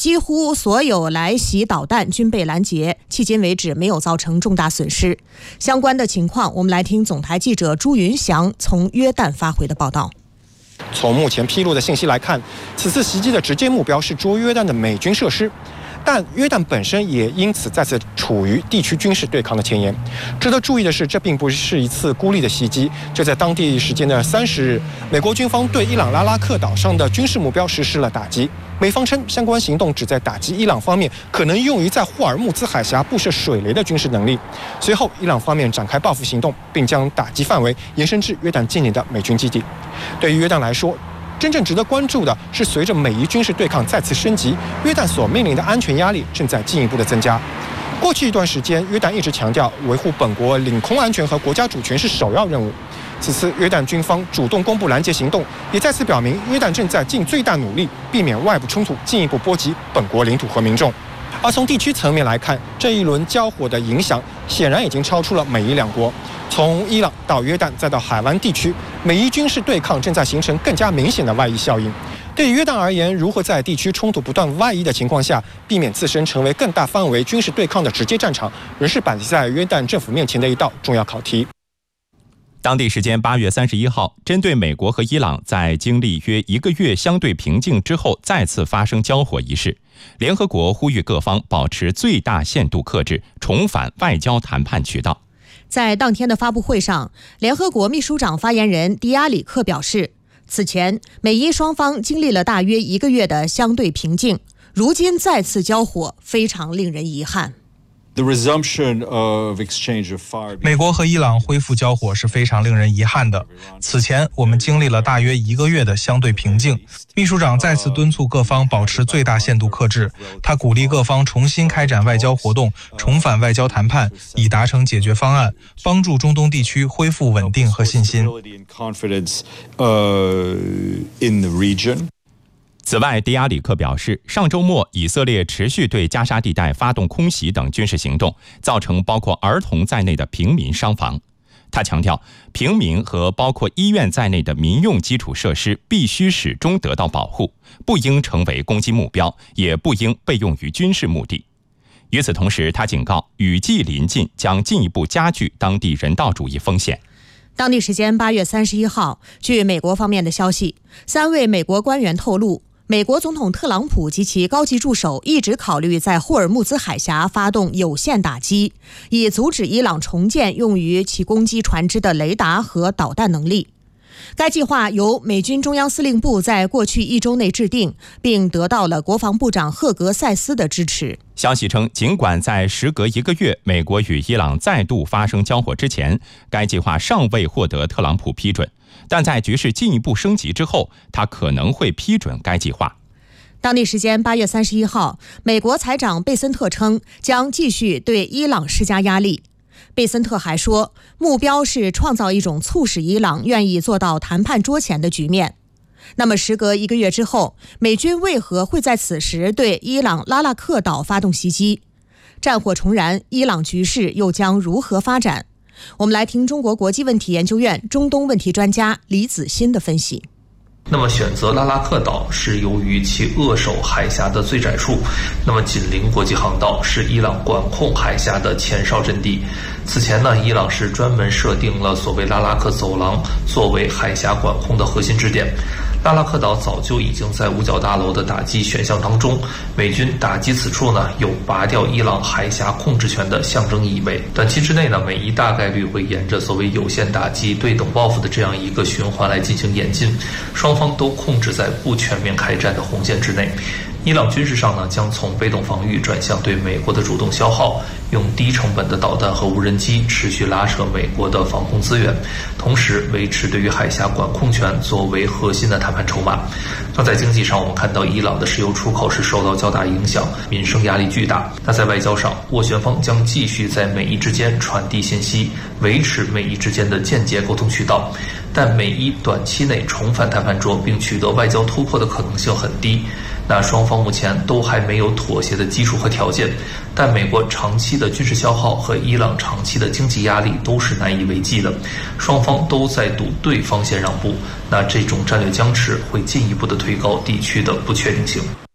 几乎所有来袭导弹均被拦截，迄今为止没有造成重大损失。相关的情况，我们来听总台记者朱云祥从约旦发回的报道。 从目前披露的信息来看，此次袭击的直接目标是驻约旦的美军设施，但约旦本身也因此再次处于地区军事对抗的前沿。值得注意的是，这并不是一次孤立的袭击。就在当地时间的30日，美国军方对伊朗拉拉克岛上的军事目标实施了打击。美方称，相关行动旨在打击伊朗方面可能用于在霍尔木兹海峡布设水雷的军事能力。随后，伊朗方面展开报复行动，并将打击范围延伸至约旦境内的美军基地。对于约旦来说，真正值得关注的是，随着美伊军事对抗再次升级，约旦所面临的安全压力正在进一步的增加。过去一段时间，约旦一直强调维护本国领空安全和国家主权是首要任务。此次约旦军方主动公布拦截行动，也再次表明约旦正在尽最大努力避免外部冲突进一步波及本国领土和民众。而从地区层面来看，这一轮交火的影响显然已经超出了美伊两国。从伊朗到约旦再到海湾地区，美伊军事对抗正在形成更加明显的外溢效应。对于约旦而言，如何在地区冲突不断外溢的情况下，避免自身成为更大范围军事对抗的直接战场，仍是摆在约旦政府面前的一道重要考题。 当地时间8月31号，针对美国和伊朗在经历约1个月相对平静之后再次发生交火一事，联合国呼吁各方保持最大限度克制，重返外交谈判渠道。 在当天的发布会上，联合国秘书长发言人迪亚里克表示，此前美伊双方经历了大约1个月的相对平静，如今再次交火，非常令人遗憾。 美国和伊朗恢复交火是非常令人遗憾的。此前我们经历了大约1个月的相对平静，秘书长再次敦促各方保持最大限度克制，他鼓励各方重新开展外交活动，重返外交谈判，以达成解决方案，帮助中东地区恢复稳定和信心。 此外，迪亚里克表示，上周末以色列持续对加沙地带发动空袭等军事行动，造成包括儿童在内的平民伤亡。他强调，平民和包括医院在内的民用基础设施必须始终得到保护，不应成为攻击目标，也不应被用于军事目的。与此同时，他警告，雨季临近将进一步加剧当地人道主义风险。 当地时间8月31号，据美国方面的消息，3位美国官员透露，美国总统特朗普及其高级助手一直考虑在霍尔木兹海峡发动有限打击，以阻止伊朗重建用于其攻击船只的雷达和导弹能力。该计划由美军中央司令部在过去1周内制定，并得到了国防部长赫格塞斯的支持。 消息称，尽管在时隔1个月美国与伊朗再度发生交火之前，该计划尚未获得特朗普批准，但在局势进一步升级之后，他可能会批准该计划。 当地时间8月31号，美国财长贝森特称将继续对伊朗施加压力。贝森特还说，目标是创造一种促使伊朗愿意坐到谈判桌前的局面。那么时隔1个月之后，美军为何会在此时对伊朗拉拉克岛发动袭击？战火重燃，伊朗局势又将如何发展？我们来听中国国际问题研究院中东问题专家李子欣的分析。 那么选择拉拉克岛是由于其扼守海峡的最窄处，那么紧邻国际航道，是伊朗管控海峡的前哨阵地。此前呢，伊朗是专门设定了所谓拉拉克走廊作为海峡管控的核心支点。拉拉克岛早就已经在五角大楼的打击选项当中，美军打击此处呢，有拔掉伊朗海峡控制权的象征意味。短期之内呢，美伊大概率会沿着所谓有限打击、对等报复的这样一个循环来进行演进，双方都控制在不全面开战的红线之内。伊朗军事上呢，将从被动防御转向对美国的主动消耗，用低成本的导弹和无人机持续拉扯美国的防空资源，同时维持对于海峡管控权作为核心的谈判筹码。那在经济上，我们看到伊朗的石油出口是受到较大影响，民生压力巨大。那在外交上，斡旋方将继续在美伊之间传递信息，维持美伊之间的间接沟通渠道，但美伊短期内重返谈判桌并取得外交突破的可能性很低。那双方目前都还没有妥协的基础和条件，但美国长期的军事消耗和伊朗长期的经济压力都是难以为继的，双方都在赌对方先让步，那这种战略僵持会进一步的推高地区的不确定性。